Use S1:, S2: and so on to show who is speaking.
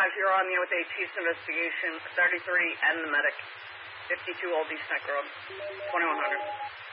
S1: you're on the air with a Chiefs investigation, 33 and the medic, 52 Old East Neck Road, 2100.